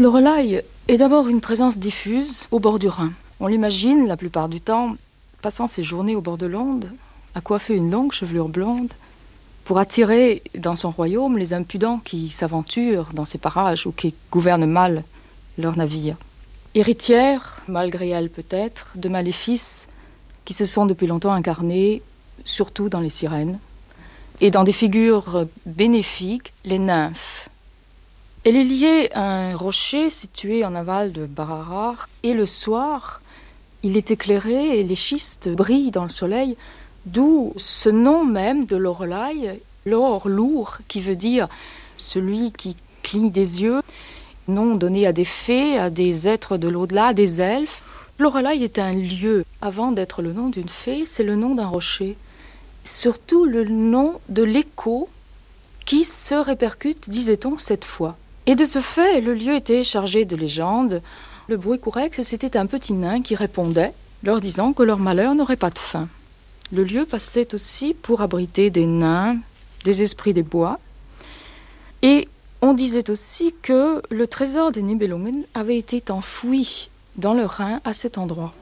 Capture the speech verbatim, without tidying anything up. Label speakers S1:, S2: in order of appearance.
S1: Loreley est d'abord une présence diffuse au bord du Rhin. On l'imagine la plupart du temps passant ses journées au bord de l'Onde, à coiffer une longue chevelure blonde, pour attirer dans son royaume les impudents qui s'aventurent dans ces parages ou qui gouvernent mal leurs navires. Héritière, malgré elle peut-être, de maléfices qui se sont depuis longtemps incarnés, surtout dans les sirènes, et dans des figures bénéfiques, les nymphes. Elle est liée à un rocher situé en aval de Bararar, et le soir, il est éclairé et les schistes brillent dans le soleil, d'où ce nom même de Loreley, l'or lourd, qui veut dire celui qui cligne des yeux, nom donné à des fées, à des êtres de l'au-delà, à des elfes. Loreley est un lieu. Avant d'être le nom d'une fée, c'est le nom d'un rocher. Surtout le nom de l'écho qui se répercute, disait-on, cette fois. Et de ce fait, le lieu était chargé de légendes. Le bruit courait que c'était un petit nain qui répondait, leur disant que leur malheur n'aurait pas de fin. Le lieu passait aussi pour abriter des nains, des esprits des bois. Et on disait aussi que le trésor des Nibelungen avait été enfoui dans le Rhin à cet endroit.